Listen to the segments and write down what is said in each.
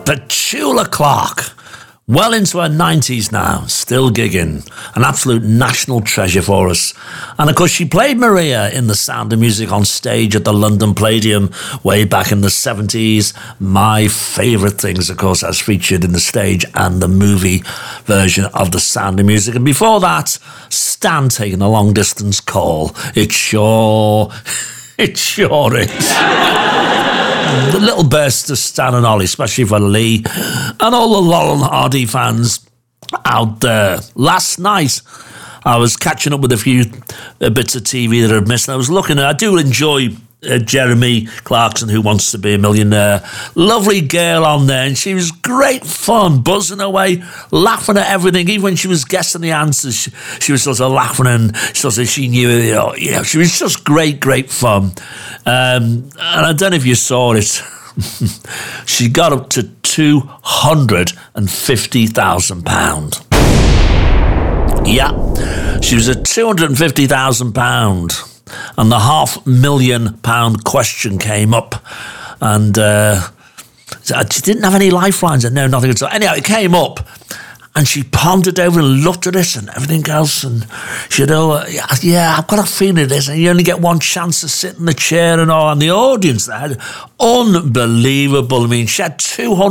Petula Clark, well into her 90s now, still gigging, an absolute national treasure for us. And of course, she played Maria in The Sound of Music on stage at the London Palladium way back in the 70s. My favourite things, of course, as featured in the stage and the movie version of The Sound of Music. And before that, Stan taking a long distance call. It sure is. The little burst of Stan and Ollie, especially for Lee and all the Laurel and Hardy fans out there. Last night, I was catching up with a few bits of TV that I'd missed. And I was looking at, I do enjoy Jeremy Clarkson, Who Wants to Be a Millionaire. Lovely girl on there, and she was great fun, buzzing away, laughing at everything. Even when she was guessing the answers, she was sort of laughing, and sort of she knew, she was just great fun. And I don't know if you saw it. She got up to £250,000. Yeah, she was at £250,000. And the £500,000 question came up, and she didn't have any lifelines, and no, nothing at all. Anyhow, it came up, and she pondered over and looked at it and everything else, and she said, I've got a feeling this, and you only get one chance to sit in the chair and all. And the audience there, unbelievable. I mean, she had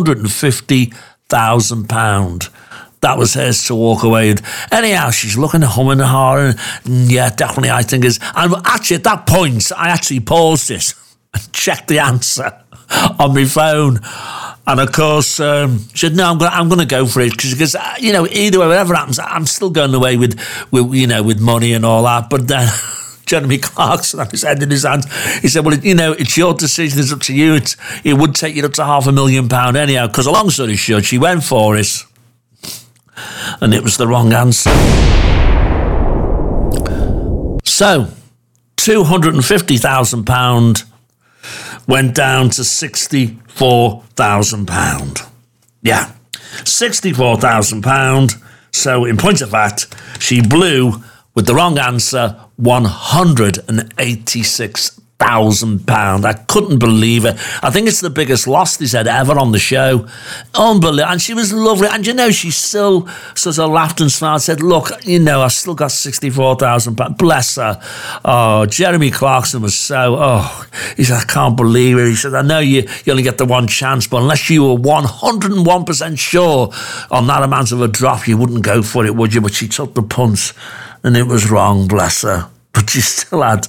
£250,000. That was hers to walk away with. Anyhow, she's looking at humming and hawing. Yeah, definitely, I think is. And actually, at that point, I actually paused it and checked the answer on my phone. And of course, she said, "No, I'm going to go for it because either way, whatever happens, I'm still going away with money and all that." But then Jeremy Clarkson had his head in his hands. He said, "Well, it's your decision. It's up to you. It would take you up to £500,000 anyhow." Because, long story short, she went for it. And it was the wrong answer. So, £250,000 went down to £64,000. Yeah, £64,000. So, in point of fact, she blew, with the wrong answer, £186,000. I couldn't believe it. I think it's the biggest loss they said ever on the show. Unbelievable. And she was lovely. And she still sort of laughed and smiled, said, "Look, I've still got £64,000. Bless her." Oh, Jeremy Clarkson was he said, "I can't believe it." He said, "I know you only get the one chance, but unless you were 101% sure on that amount of a drop, you wouldn't go for it, would you?" But she took the punt and it was wrong, bless her. But she still had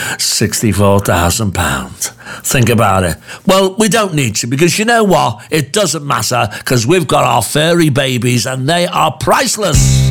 £64,000. Think about it. Well, we don't need to, because you know what? It doesn't matter, because we've got our furry babies and they are priceless.